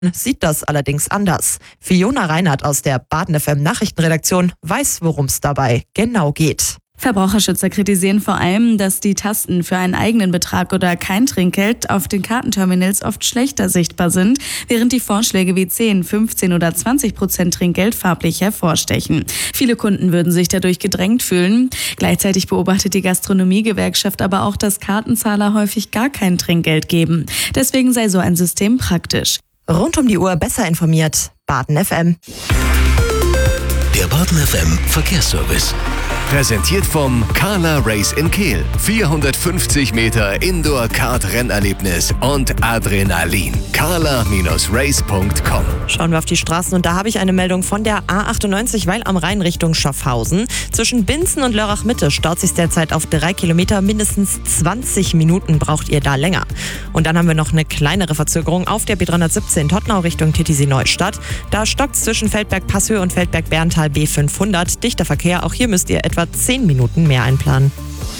sieht das allerdings anders. Fiona Reinhardt aus der Baden FM Nachrichtenredaktion weiß, worum es dabei genau geht. Verbraucherschützer kritisieren vor allem, dass die Tasten für einen eigenen Betrag oder kein Trinkgeld auf den Kartenterminals oft schlechter sichtbar sind, während die Vorschläge wie 10, 15 oder 20% Trinkgeld farblich hervorstechen. Viele Kunden würden sich dadurch gedrängt fühlen. Gleichzeitig beobachtet die Gastronomiegewerkschaft aber auch, dass Kartenzahler häufig gar kein Trinkgeld geben. Deswegen sei so ein System praktisch. Rund um die Uhr besser informiert. Baden FM. Der Baden FM Verkehrsservice. Präsentiert vom Carla Race in Kehl. 450 Meter Indoor-Kart-Rennerlebnis und Adrenalin. carla-race.com. Schauen wir auf die Straßen und da habe ich eine Meldung von der A98, weil am Rhein Richtung Schaffhausen. Zwischen Binzen und Lörrach-Mitte staut sich derzeit auf 3 Kilometer. Mindestens 20 Minuten braucht ihr da länger. Und dann haben wir noch eine kleinere Verzögerung auf der B317 Tottenau Richtung Titisee-Neustadt. Da stockt es zwischen Feldberg-Passhöhe und Feldberg-Berntal B500. Dichter Verkehr, auch hier müsst ihr etwa 10 Minuten mehr einplanen.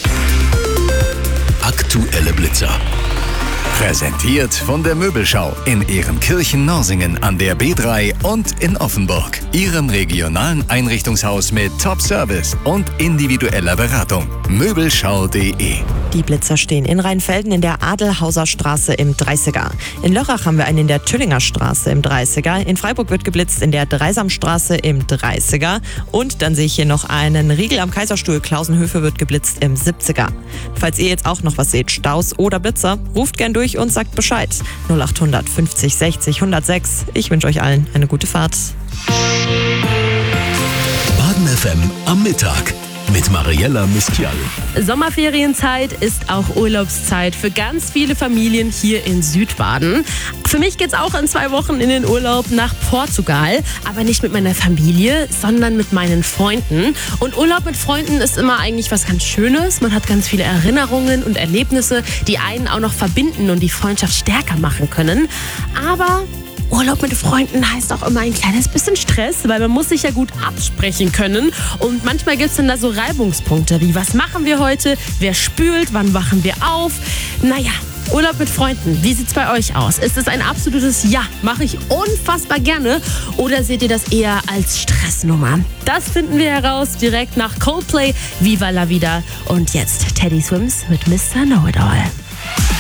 Aktuelle Blitzer. Präsentiert von der Möbelschau in Ehrenkirchen-Norsingen an der B3 und in Offenburg. Ihrem regionalen Einrichtungshaus mit Top-Service und individueller Beratung. Möbelschau.de. Die Blitzer stehen in Rheinfelden in der Adelhauser Straße im 30er. In Lörrach haben wir einen in der Tüllinger Straße im 30er. In Freiburg wird geblitzt in der Dreisamstraße im 30er. Und dann sehe ich hier noch einen Riegel am Kaiserstuhl. Klausenhöfe wird geblitzt im 70er. Falls ihr jetzt auch noch was seht, Staus oder Blitzer, ruft gern durch und sagt Bescheid. 0800 50 60 106. Ich wünsche euch allen eine gute Fahrt. Baden FM am Mittag. Mit Mariella Miskial. Sommerferienzeit ist auch Urlaubszeit für ganz viele Familien hier in Südbaden. Für mich geht's auch in 2 Wochen in den Urlaub nach Portugal. Aber nicht mit meiner Familie, sondern mit meinen Freunden. Und Urlaub mit Freunden ist immer eigentlich was ganz Schönes. Man hat ganz viele Erinnerungen und Erlebnisse, die einen auch noch verbinden und die Freundschaft stärker machen können. Aber Urlaub mit Freunden heißt auch immer ein kleines bisschen Stress, weil man muss sich ja gut absprechen können. Und manchmal gibt es dann da so Reibungspunkte wie, was machen wir heute, wer spült, wann wachen wir auf. Naja, Urlaub mit Freunden, wie sieht's bei euch aus? Ist es ein absolutes Ja, mache ich unfassbar gerne, oder seht ihr das eher als Stressnummer? Das finden wir heraus direkt nach Coldplay, Viva la Vida. Und jetzt Teddy Swims mit Mr. Know-It-All.